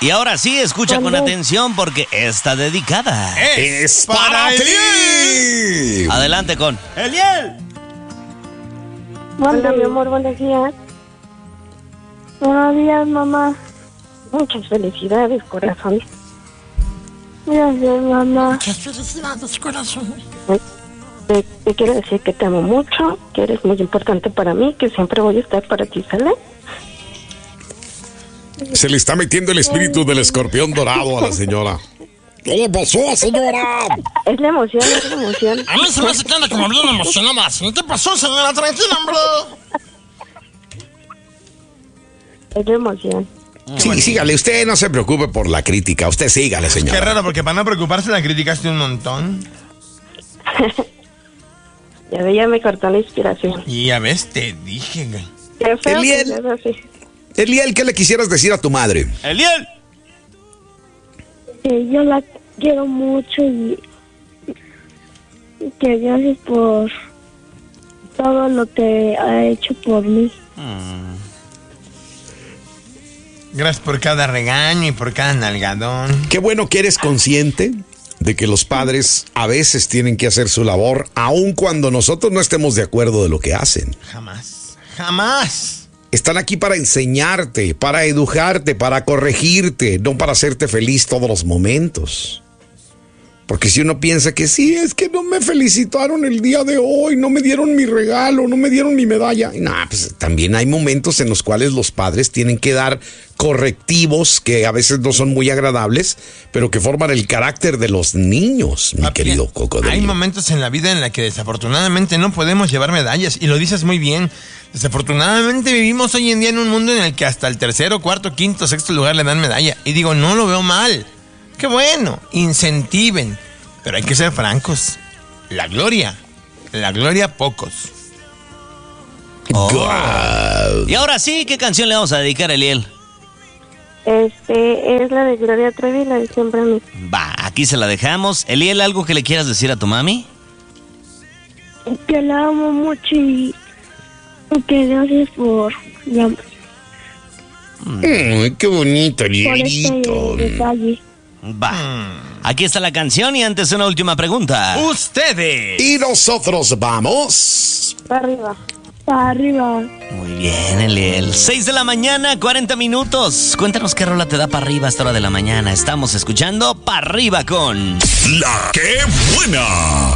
Y ahora sí, escucha con atención porque está dedicada. ¡Es para ti! Adelante con ¡Eliel! Hola, mi amor, buenos días. Buenos días, mamá. Muchas felicidades, corazón. Gracias, mamá. Muchas felicidades, corazón. Te quiero decir que te amo mucho, que eres muy importante para mí, que siempre voy a estar para ti, ¿sale? Se le está metiendo el espíritu del escorpión dorado a la señora. ¿Qué le pasó, señora? Es la emoción, es la emoción. A mí se me hace que anda como bien emocionada. ¿Qué pasó, señora? Tranquila, hombre. Es la emoción. Sí, sígale, usted no se preocupe por la crítica, usted sígale, señora. Qué raro, porque para no preocuparse la criticaste un montón. Ya me cortó la inspiración. Y ya ves, te dije, güey. Qué feo Eliel. que seas así. Eliel, ¿qué le quisieras decir a tu madre? ¡Eliel! Que yo la quiero mucho y que gracias por todo lo que ha hecho por mí. Gracias por cada regaño y por cada nalgadón. Qué bueno que eres consciente de que los padres a veces tienen que hacer su labor, aun cuando nosotros no estemos de acuerdo de lo que hacen. Jamás. ¡Jamás! Están aquí para enseñarte, para educarte, para corregirte, no para hacerte feliz todos los momentos. Porque si uno piensa que sí, es que no me felicitaron el día de hoy, no me dieron mi regalo, no me dieron mi medalla. No, pues también hay momentos en los cuales los padres tienen que dar correctivos que a veces no son muy agradables, pero que forman el carácter de los niños, mi querido Cocodrilo. Hay momentos en la vida en la que desafortunadamente no podemos llevar medallas, y lo dices muy bien. Desafortunadamente vivimos hoy en día en un mundo en el que hasta el tercero, cuarto, quinto, sexto lugar le dan medalla. Y digo, no lo veo mal. ¡Qué bueno! Incentiven. Pero hay que ser francos. La gloria pocos. Y ahora sí, ¿qué canción le vamos a dedicar a Eliel? Es la de Gloria Trevi, la de Siempre a mí. Va, aquí se la dejamos. Eliel, ¿algo que le quieras decir a tu mami? Que la amo mucho y que gracias por Qué bonito, por Elielito. este detalle. Va. Aquí está la canción y antes una última pregunta. ¡Ustedes! Y nosotros vamos. Para arriba. Para arriba. Muy bien, Eliel. 6 de la mañana, 40 minutos. Cuéntanos qué rola te da para arriba a esta hora de la mañana. Estamos escuchando Pa' Arriba con La que buena.